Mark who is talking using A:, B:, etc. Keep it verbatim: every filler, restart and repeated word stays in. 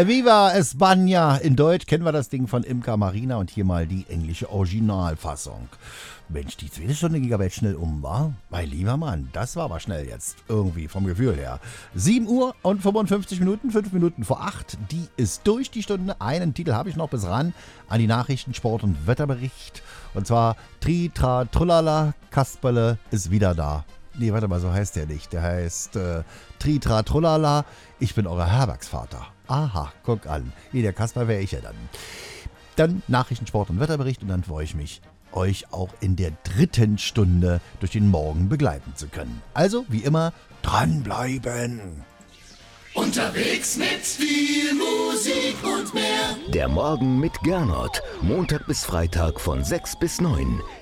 A: Viva España! In Deutsch kennen wir das Ding von Imca Marina und hier mal die englische Originalfassung. Mensch, die zweite Stunde ging aber jetzt schnell um, war? Mein lieber Mann, das war aber schnell jetzt. Irgendwie vom Gefühl her. sieben Uhr und fünfundfünfzig Minuten, fünf Minuten vor acht. Die ist durch, die Stunde. Einen Titel habe ich noch bis ran an die Nachrichten, Sport und Wetterbericht. Und zwar Tri, Tra, Trullala, Kasperle ist wieder da. Nee, warte mal, so heißt der nicht. Der heißt äh, Tri, Tra, Trullala, ich bin euer Herbergsvater. Aha, guck an. Nee, der Kasper wäre ich ja dann. Dann Nachrichten, Sport und Wetterbericht und dann freue ich mich, euch auch in der dritten Stunde durch den Morgen begleiten zu können. Also, wie immer, dranbleiben.
B: Unterwegs mit viel Musik und mehr.
C: Der Morgen mit Gernot. Montag bis Freitag von sechs bis neun.